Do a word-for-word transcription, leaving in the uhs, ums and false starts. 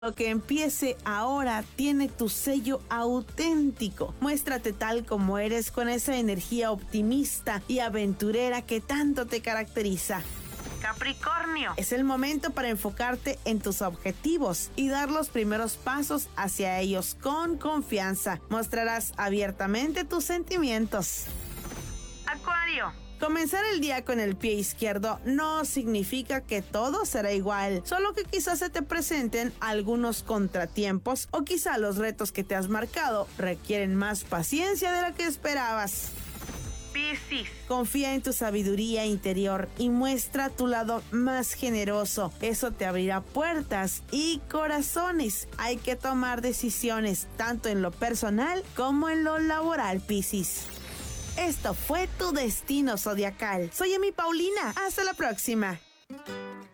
Lo que empiece ahora tiene tu sello auténtico. Muéstrate tal como eres con esa energía optimista y aventurera que tanto te caracteriza. Capricornio. Es el momento para enfocarte en tus objetivos y dar los primeros pasos hacia ellos con confianza. Mostrarás abiertamente tus sentimientos. Acuario. Comenzar el día con el pie izquierdo no significa que todo será igual, solo que quizás se te presenten algunos contratiempos o quizá los retos que te has marcado requieren más paciencia de la que esperabas. Piscis. Confía en tu sabiduría interior y muestra tu lado más generoso. Eso te abrirá puertas y corazones. Hay que tomar decisiones tanto en lo personal como en lo laboral, Piscis. Esto fue tu destino zodiacal. Soy Emi Paulina. Hasta la próxima.